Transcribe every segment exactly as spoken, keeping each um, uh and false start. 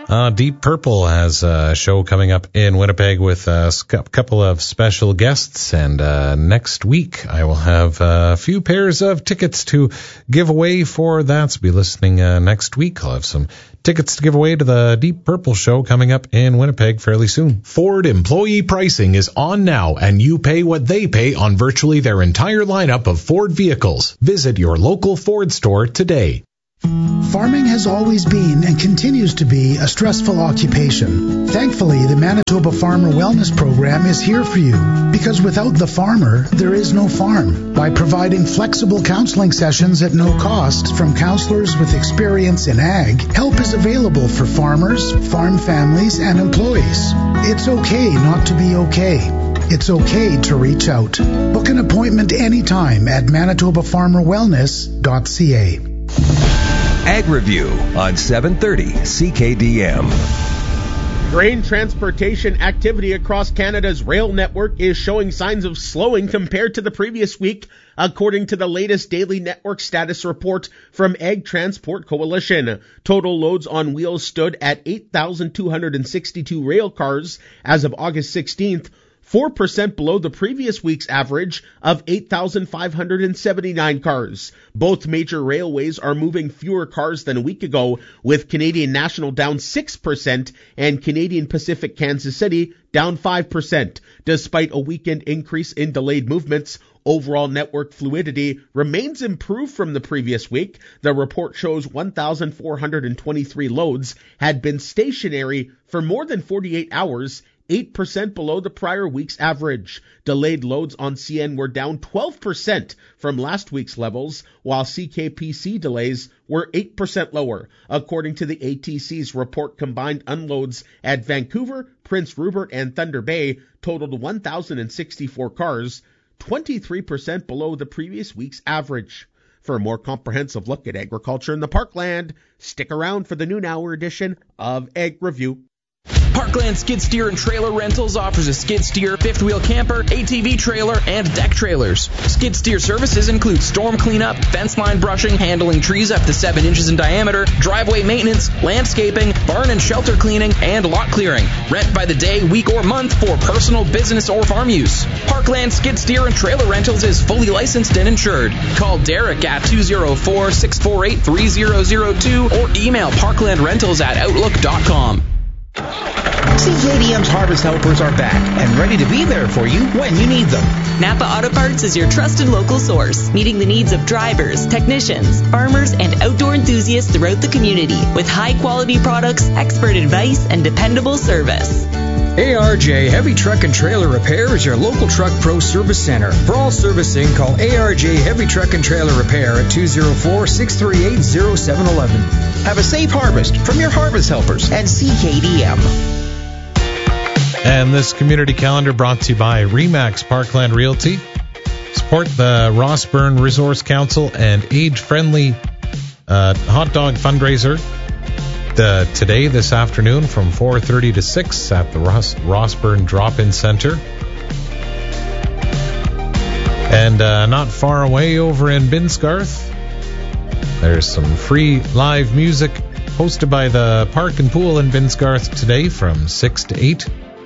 Uh, Deep Purple has a show coming up in Winnipeg with a couple of special guests, and uh, next week I will have a few pairs of tickets to give away for that. So be listening uh, next week. I'll have some tickets to give away to the Deep Purple show coming up in Winnipeg fairly soon. Ford employee pricing is on now, and you pay what they pay on virtually their entire lineup of Ford vehicles. Visit your local Ford store today. Farming has always been and continues to be a stressful occupation. Thankfully, the Manitoba Farmer Wellness Program is here for you, because without the farmer, there is no farm. By providing flexible counseling sessions at no cost from counselors with experience in ag, help is available for farmers, farm families, and employees. It's okay not to be okay. It's okay to reach out. Book an appointment anytime at manitoba farmer wellness dot c a. Ag Review on seven thirty C K D M. Grain transportation activity across Canada's rail network is showing signs of slowing compared to the previous week, according to the latest daily network status report from Ag Transport Coalition. Total loads on wheels stood at eight thousand two hundred sixty-two rail cars as of August sixteenth, four percent below the previous week's average of eight thousand five hundred seventy-nine cars. Both major railways are moving fewer cars than a week ago, with Canadian National down six percent and Canadian Pacific Kansas City down five percent. Despite a weekend increase in delayed movements, overall network fluidity remains improved from the previous week. The report shows one thousand four hundred twenty-three loads had been stationary for more than forty-eight hours, eight percent below the prior week's average. Delayed loads on C N were down twelve percent from last week's levels, while C K P C delays were eight percent lower. According to the A T C's report, combined unloads at Vancouver, Prince Rupert, and Thunder Bay totaled one thousand sixty-four cars, twenty-three percent below the previous week's average. For a more comprehensive look at agriculture in the Parkland, stick around for the noon hour edition of Ag Review. Parkland Skid Steer and Trailer Rentals offers a skid steer, fifth wheel camper, A T V trailer, and deck trailers. Skid steer services include storm cleanup, fence line brushing, handling trees up to seven inches in diameter, driveway maintenance, landscaping, barn and shelter cleaning, and lot clearing. Rent by the day, week, or month for personal, business, or farm use. Parkland Skid Steer and Trailer Rentals is fully licensed and insured. Call Derek at two oh four, six four eight, three oh oh two or email parklandrentals at outlook dot com. C K D M's Harvest Helpers are back and ready to be there for you when you need them. Napa Auto Parts is your trusted local source, meeting the needs of drivers, technicians, farmers, and outdoor enthusiasts throughout the community with high-quality products, expert advice, and dependable service. A R J Heavy Truck and Trailer Repair is your local Truck Pro Service Center. For all servicing, call A R J Heavy Truck and Trailer Repair at two oh four, six three eight, oh seven one one. Have a safe harvest from your Harvest Helpers and C K D M. And this community calendar brought to you by Remax Parkland Realty. Support the Rossburn Resource Council and age-friendly uh, hot dog fundraiser the, today, this afternoon, from four thirty to six at the Ross, Rossburn Drop-In Center. And uh, not far away over in Binsgarth, there's some free live music hosted by the Park and Pool in Binsgarth today from six to eight.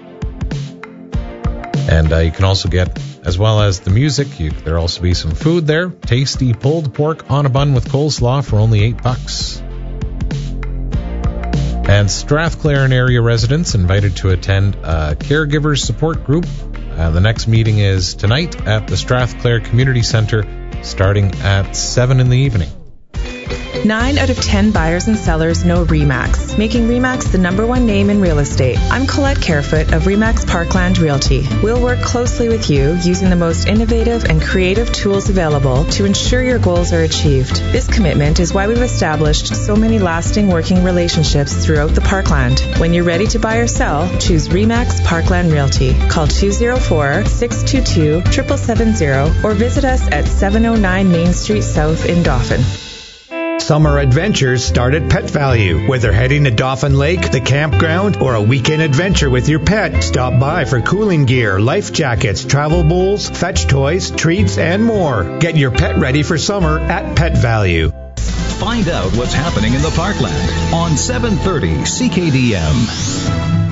And uh, you can also get, as well as the music, you, there'll also be some food there. Tasty pulled pork on a bun with coleslaw for only eight bucks. And Strathclair and area residents invited to attend a caregivers support group. Uh, the next meeting is tonight at the Strathclair Community Center, starting at seven in the evening. Nine out of ten buyers and sellers know RE/MAX, making RE/MAX the number one name in real estate. I'm Colette Carefoot of RE/MAX Parkland Realty. We'll work closely with you using the most innovative and creative tools available to ensure your goals are achieved. This commitment is why we've established so many lasting working relationships throughout the Parkland. When you're ready to buy or sell, choose RE/MAX Parkland Realty. Call two oh four, six two two, seven seven seven zero or visit us at seven oh nine Main Street South in Dauphin. Summer adventures start at Pet Value. Whether heading to Dauphin Lake, the campground, or a weekend adventure with your pet, stop by for cooling gear, life jackets, travel bowls, fetch toys, treats, and more. Get your pet ready for summer at Pet Value. Find out what's happening in the Parkland on seven thirty C K D M.